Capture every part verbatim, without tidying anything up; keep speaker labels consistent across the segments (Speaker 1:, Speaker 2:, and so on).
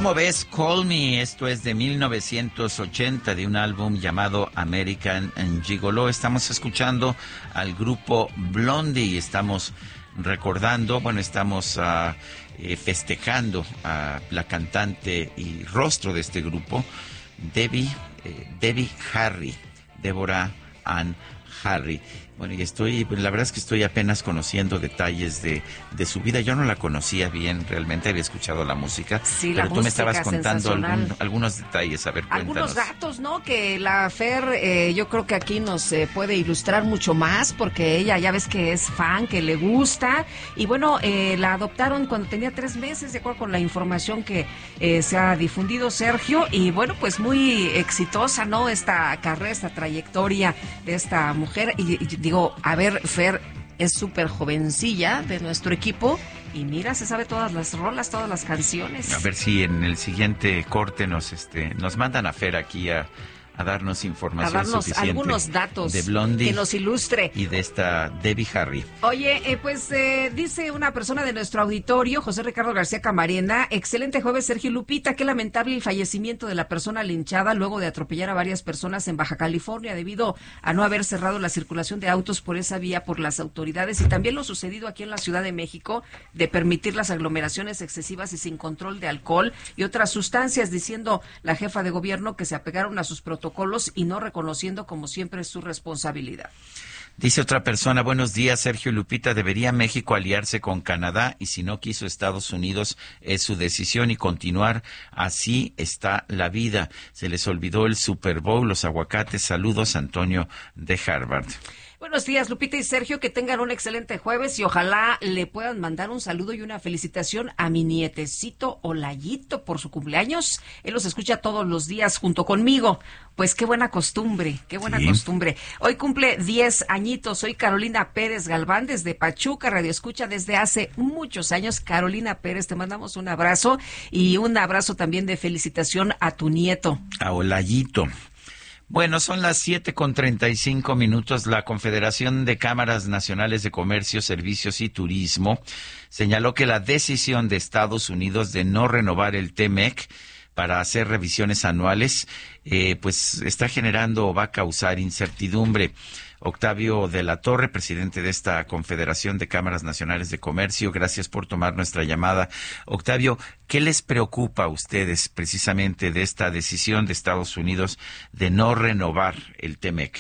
Speaker 1: ¿Cómo ves? Call Me. Esto es de mil novecientos ochenta, de un álbum llamado American Gigolo. Estamos escuchando al grupo Blondie y estamos recordando, bueno, estamos uh, eh, festejando a la cantante y rostro de este grupo, Debbie, eh, Debbie Harry, Deborah Ann Harry. Bueno, y estoy, la verdad es que estoy apenas conociendo detalles de, de su vida. Yo no la conocía bien, realmente había escuchado la música,
Speaker 2: sí,
Speaker 1: pero
Speaker 2: la
Speaker 1: tú me estabas contando algún,
Speaker 2: sensacional.
Speaker 1: algunos detalles. A ver, cuéntanos.
Speaker 2: Algunos datos, ¿no? Que la Fer, eh, yo creo que aquí nos eh, puede ilustrar mucho más, porque ella ya ves que es fan, que le gusta, y bueno, eh, la adoptaron cuando tenía tres meses, de acuerdo con la información que eh, se ha difundido, Sergio, y bueno, pues muy exitosa, ¿no? Esta carrera, esta trayectoria de esta mujer, y, y digo, a ver, Fer es súper jovencilla de nuestro equipo y mira, se sabe todas las rolas, todas las canciones.
Speaker 1: A ver si en el siguiente corte nos este nos mandan a Fer aquí a, a darnos información,
Speaker 2: a darnos
Speaker 1: suficiente
Speaker 2: algunos datos
Speaker 1: de Blondie,
Speaker 2: que nos ilustre,
Speaker 1: y de esta Debbie Harry.
Speaker 2: Oye, eh, pues eh, dice una persona de nuestro auditorio, José Ricardo García Camarena: excelente jueves, Sergio y Lupita. Qué lamentable el fallecimiento de la persona linchada luego de atropellar a varias personas en Baja California debido a no haber cerrado la circulación de autos por esa vía por las autoridades, y también lo sucedido aquí en la Ciudad de México de permitir las aglomeraciones excesivas y sin control de alcohol y otras sustancias, diciendo la jefa de gobierno que se apegaron a sus protocolos y no reconociendo como siempre su responsabilidad.
Speaker 1: Dice otra persona: buenos días, Sergio y Lupita. Debería México aliarse con Canadá, y si no quiso Estados Unidos es su decisión, y continuar así está la vida. Se les olvidó el Super Bowl, los aguacates. Saludos, Antonio de Harvard.
Speaker 2: Buenos días, Lupita y Sergio, que tengan un excelente jueves y ojalá le puedan mandar un saludo y una felicitación a mi nietecito Olayito por su cumpleaños. Él los escucha todos los días junto conmigo. Pues qué buena costumbre, qué buena sí. costumbre. Hoy cumple diez añitos. Soy Carolina Pérez Galván desde Pachuca, radio escucha desde hace muchos años. Carolina Pérez, te mandamos un abrazo y un abrazo también de felicitación a tu nieto.
Speaker 1: A Olayito. Bueno, son las siete con treinta y cinco minutos. La Confederación de Cámaras Nacionales de Comercio, Servicios y Turismo señaló que la decisión de Estados Unidos de no renovar el T M E C para hacer revisiones anuales, eh, pues está generando o va a causar incertidumbre. Octavio de la Torre, presidente de esta Confederación de Cámaras Nacionales de Comercio, gracias por tomar nuestra llamada. Octavio, ¿qué les preocupa a ustedes precisamente de esta decisión de Estados Unidos de no renovar el T M E C?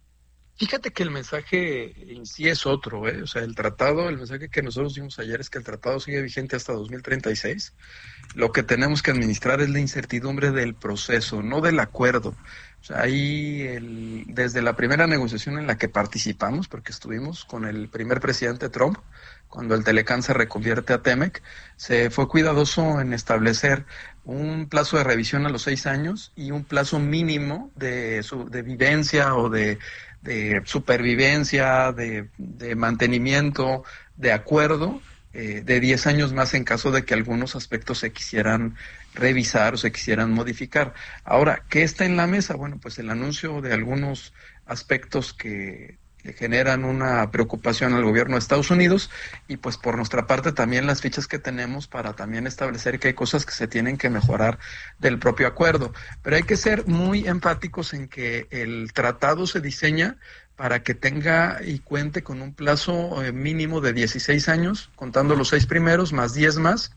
Speaker 3: Fíjate que el mensaje en sí es otro, ¿eh? O sea, el tratado, el mensaje que nosotros dimos ayer es que el tratado sigue vigente hasta dos mil treinta y seis. Lo que tenemos que administrar es la incertidumbre del proceso, no del acuerdo. O sea, ahí el, desde la primera negociación en la que participamos, porque estuvimos con el primer presidente Trump, cuando el Telecán se reconvierte a T M E C, se fue cuidadoso en establecer un plazo de revisión a los seis años y un plazo mínimo de, su, de vivencia o de, de supervivencia, de, de mantenimiento, de acuerdo, eh, de diez años más en caso de que algunos aspectos se quisieran revisar o se quisieran modificar. Ahora, ¿qué está en la mesa? Bueno, pues el anuncio de algunos aspectos que le generan una preocupación al gobierno de Estados Unidos, y pues por nuestra parte también las fichas que tenemos para también establecer que hay cosas que se tienen que mejorar del propio acuerdo. Pero hay que ser muy enfáticos en que el tratado se diseña para que tenga y cuente con un plazo eh, mínimo de dieciséis años, contando los seis primeros más diez más,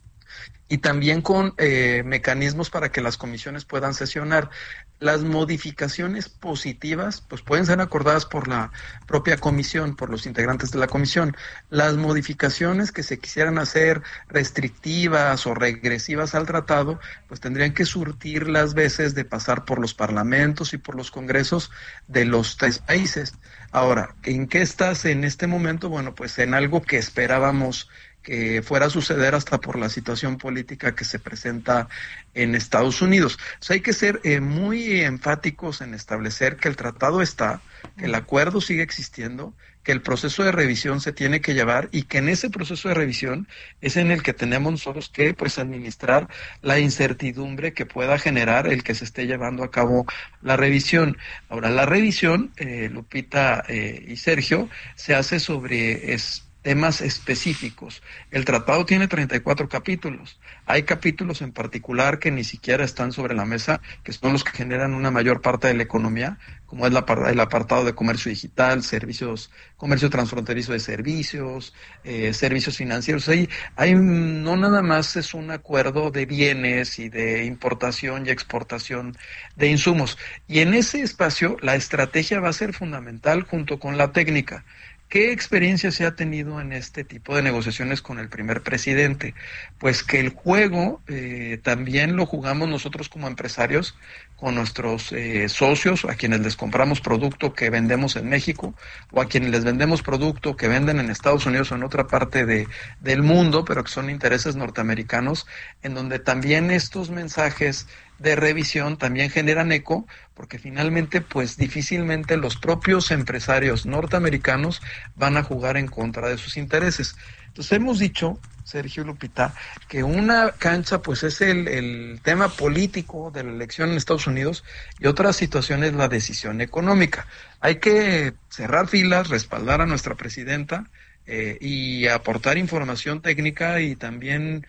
Speaker 3: y también con eh, mecanismos para que las comisiones puedan sesionar. Las modificaciones positivas pues pueden ser acordadas por la propia comisión, por los integrantes de la comisión. Las modificaciones que se quisieran hacer restrictivas o regresivas al tratado, pues tendrían que surtir las veces de pasar por los parlamentos y por los congresos de los tres países. Ahora, ¿en qué estás en este momento? Bueno, pues en algo que esperábamos que fuera a suceder hasta por la situación política que se presenta en Estados Unidos. O sea, hay que ser eh, muy enfáticos en establecer que el tratado está, que el acuerdo sigue existiendo, que el proceso de revisión se tiene que llevar y que en ese proceso de revisión es en el que tenemos nosotros que pues administrar la incertidumbre que pueda generar el que se esté llevando a cabo la revisión. Ahora, la revisión, eh, Lupita eh, y Sergio, se hace sobre... es temas específicos. El tratado tiene treinta y cuatro capítulos. Hay capítulos en particular que ni siquiera están sobre la mesa, que son los que generan una mayor parte de la economía, como es la, el apartado de comercio digital, servicios, comercio transfronterizo de servicios, eh, servicios financieros. Hay, hay, no nada más es un acuerdo de bienes y de importación y exportación de insumos. Y en ese espacio la estrategia va a ser fundamental junto con la técnica. ¿Qué experiencia se ha tenido en este tipo de negociaciones con el primer presidente? Pues que el juego eh, también lo jugamos nosotros como empresarios con nuestros eh, socios, a quienes les compramos producto que vendemos en México, o a quienes les vendemos producto que venden en Estados Unidos o en otra parte de, del mundo, pero que son intereses norteamericanos, en donde también estos mensajes de revisión también generan eco, porque finalmente pues difícilmente los propios empresarios norteamericanos van a jugar en contra de sus intereses. Entonces hemos dicho, Sergio, Lupita, que una cancha pues es el, el tema político de la elección en Estados Unidos y otra situación es la decisión económica. Hay que cerrar filas, respaldar a nuestra presidenta eh, y aportar información técnica y también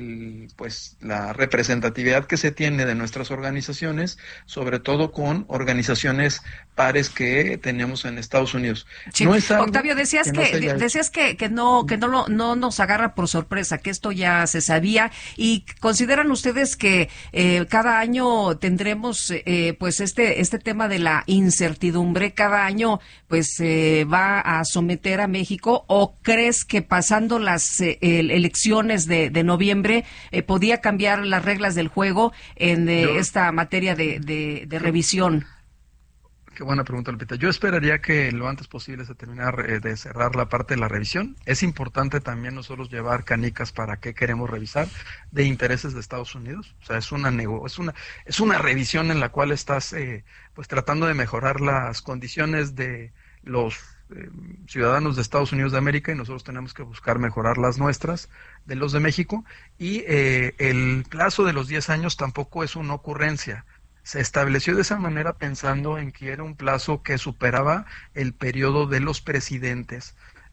Speaker 3: el pues la representatividad que se tiene de nuestras organizaciones, sobre todo con organizaciones pares que tenemos en Estados Unidos.
Speaker 2: Sí.
Speaker 3: No es
Speaker 2: Octavio, decías que,
Speaker 3: que
Speaker 2: no decías que, que no que no lo, no nos agarra por sorpresa, que esto ya se sabía, y consideran ustedes que eh, cada año tendremos eh, pues este este tema de la incertidumbre, cada año pues eh, va a someter a México, o crees que pasando las eh, elecciones de, de noviembre Eh, podía cambiar las reglas del juego en eh, Yo, esta materia de, de, de revisión?
Speaker 3: Qué buena pregunta, Lupita. Yo esperaría que lo antes posible se terminar eh, de cerrar la parte de la revisión. Es importante también nosotros llevar canicas para qué queremos revisar de intereses de Estados Unidos. O sea, es una nego es una es una revisión en la cual estás eh, pues tratando de mejorar las condiciones de los Eh, ciudadanos de Estados Unidos de América, y nosotros tenemos que buscar mejorar las nuestras, de los de México, y eh, el plazo de los diez años tampoco es una ocurrencia. Se estableció de esa manera pensando en que era un plazo que superaba el periodo de los presidentes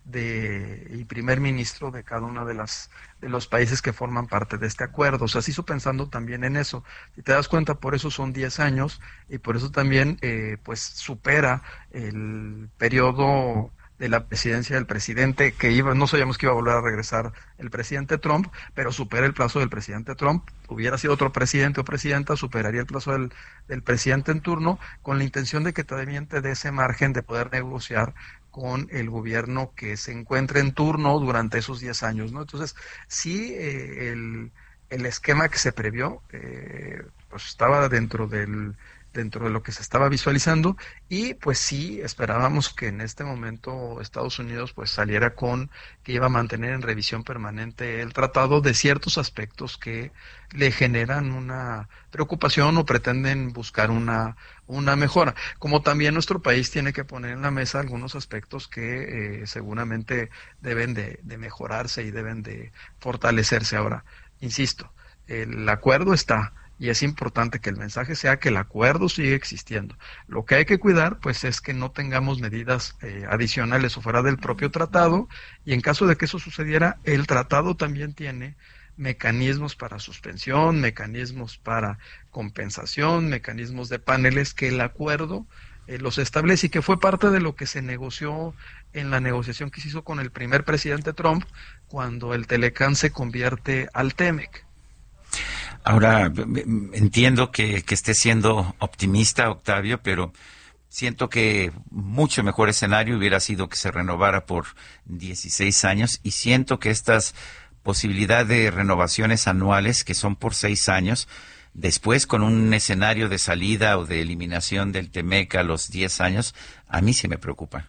Speaker 3: de y primer ministro de cada uno de las de los países que forman parte de este acuerdo. O sea, se hizo pensando también en eso. Si te das cuenta, por eso son diez años y por eso también eh, pues supera el periodo de la presidencia del presidente que iba, no sabíamos que iba a volver a regresar el presidente Trump, pero supera el plazo del presidente Trump. Hubiera sido otro presidente o presidenta, superaría el plazo del, del presidente en turno, con la intención de que también te dé ese margen de poder negociar con el gobierno que se encuentre en turno durante esos diez años, ¿no? Entonces, sí, eh, el, el esquema que se previó, eh, pues estaba dentro del dentro de lo que se estaba visualizando, y pues sí esperábamos que en este momento Estados Unidos pues saliera con que iba a mantener en revisión permanente el tratado de ciertos aspectos que le generan una preocupación o pretenden buscar una una mejora, como también nuestro país tiene que poner en la mesa algunos aspectos que eh, seguramente deben de, de mejorarse y deben de fortalecerse. Ahora, insisto, el acuerdo está, y es importante que el mensaje sea que el acuerdo sigue existiendo. Lo que hay que cuidar, pues, es que no tengamos medidas eh, adicionales o fuera del propio tratado, y en caso de que eso sucediera, el tratado también tiene mecanismos para suspensión, mecanismos para compensación, mecanismos de paneles que el acuerdo eh, los establece, y que fue parte de lo que se negoció en la negociación que se hizo con el primer presidente Trump cuando el Telecán se convierte al Temec.
Speaker 1: Ahora, entiendo que, que esté siendo optimista, Octavio, pero siento que mucho mejor escenario hubiera sido que se renovara por dieciséis años, y siento que estas posibilidades de renovaciones anuales, que son por seis años, después con un escenario de salida o de eliminación del Temec a los diez años, a mí sí me preocupa.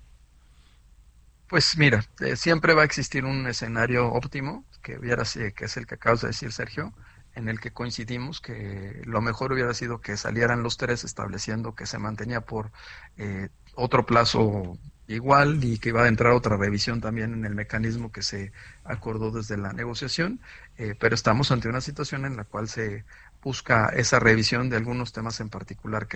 Speaker 3: Pues mira, eh, siempre va a existir un escenario óptimo, que hubiera sido, que es el que acabas de decir, Sergio, en el que coincidimos que lo mejor hubiera sido que salieran los tres, estableciendo que se mantenía por eh, otro plazo igual y que iba a entrar otra revisión también en el mecanismo que se acordó desde la negociación, eh, pero estamos ante una situación en la cual se busca esa revisión de algunos temas en particular que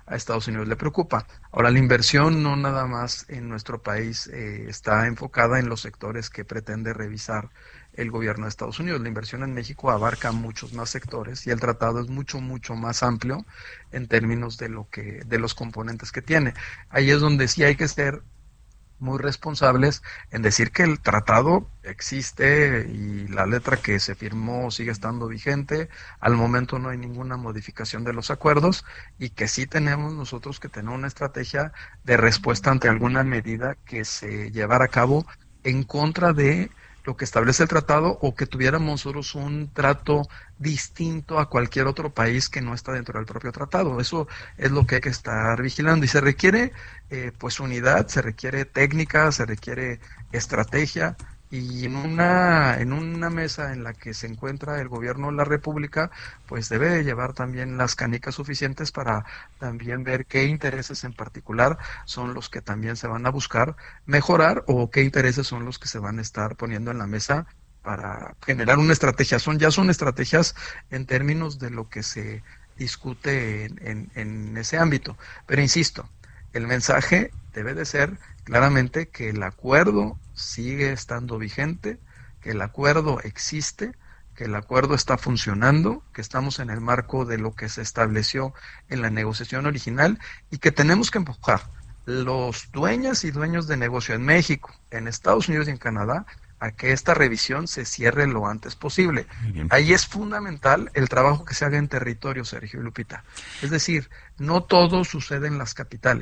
Speaker 3: a Estados Unidos le preocupa. Ahora, la inversión no nada más en nuestro país eh, está enfocada en los sectores que pretende revisar el gobierno de Estados Unidos. La inversión en México abarca muchos más sectores y el tratado es mucho, mucho más amplio en términos de lo que, de los componentes que tiene. Ahí es donde sí hay que ser muy responsables en decir que el tratado existe y la letra que se firmó sigue estando vigente. Al momento no hay ninguna modificación de los acuerdos y que sí tenemos nosotros que tener una estrategia de respuesta ante alguna medida que se llevara a cabo en contra de lo que establece el tratado o que tuviéramos nosotros un trato distinto a cualquier otro país que no está dentro del propio tratado. Eso es lo que hay que estar vigilando y se requiere eh, pues unidad, se requiere técnica, se requiere estrategia y en una en una mesa en la que se encuentra el gobierno de la República, pues debe llevar también las canicas suficientes para también ver qué intereses en particular son los que también se van a buscar mejorar o qué intereses son los que se van a estar poniendo en la mesa para generar una estrategia. Son ya son estrategias en términos de lo que se discute en, en, en ese ámbito. Pero insisto, el mensaje debe de ser claramente que el acuerdo sigue estando vigente, que el acuerdo existe, que el acuerdo está funcionando, que estamos en el marco de lo que se estableció en la negociación original y que tenemos que empujar los dueñas y dueños de negocio en México, en Estados Unidos y en Canadá a que esta revisión se cierre lo antes posible. Ahí es fundamental el trabajo que se haga en territorio, Sergio y Lupita. Es decir, no todo sucede en las capitales.